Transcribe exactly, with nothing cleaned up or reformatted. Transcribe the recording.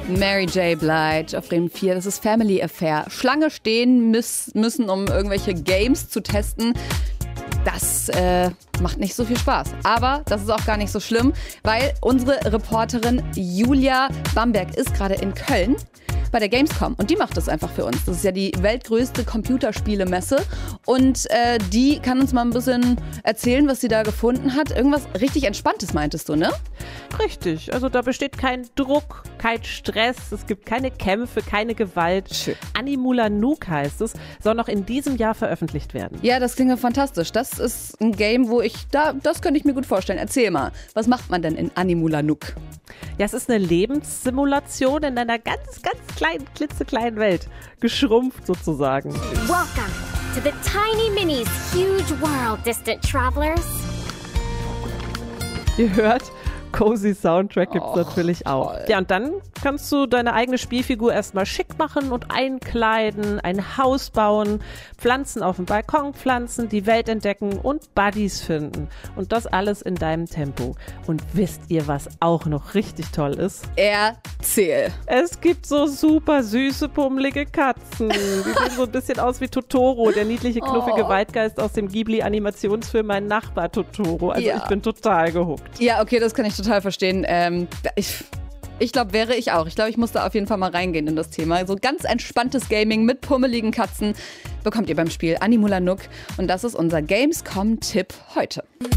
Mary J. Blige auf Bremen vier, das ist Family Affair. Schlange stehen müß, müssen, um irgendwelche Games zu testen. Das äh, macht nicht so viel Spaß. Aber das ist auch gar nicht so schlimm, weil unsere Reporterin Julia Bamberg ist gerade in Köln bei der Gamescom und die macht das einfach für uns. Das ist ja die weltgrößte Computerspielemesse und äh, die kann uns mal ein bisschen erzählen, was sie da gefunden hat. Irgendwas richtig Entspanntes meintest du, ne? Richtig, also da besteht kein Druck, kein Stress, es gibt keine Kämpfe, keine Gewalt. Schön. Animula Nook heißt es, soll noch in diesem Jahr veröffentlicht werden. Ja, das klingt ja fantastisch. Das ist ein Game, wo ich, da, das könnte ich mir gut vorstellen. Erzähl mal, was macht man denn in Animula Nook? Ja, es ist eine Lebenssimulation in einer ganz, ganz kleinen, klitzekleinen Welt. Geschrumpft sozusagen. Welcome to the Tiny Minis huge world, distant travelers. Ihr hört, cozy Soundtrack gibt's Och, natürlich auch. toll. Ja, und dann kannst du deine eigene Spielfigur erstmal schick machen und einkleiden, ein Haus bauen, Pflanzen auf dem Balkon pflanzen, die Welt entdecken und Buddies finden. Und das alles in deinem Tempo. Und wisst ihr, was auch noch richtig toll ist? Erzähl. Es gibt so super süße, pummelige Katzen. Die sehen so ein bisschen aus wie Totoro, der niedliche, knuffige Oh. Waldgeist aus dem Ghibli-Animationsfilm Mein Nachbar Totoro. Also Ja. ich bin total gehuckt. Ja, okay, das kann ich total verstehen. Ähm, ich ich glaube, wäre ich auch. Ich glaube, ich muss da auf jeden Fall mal reingehen in das Thema. So ganz entspanntes Gaming mit pummeligen Katzen bekommt ihr beim Spiel Animula Nook. Und das ist unser Gamescom-Tipp heute.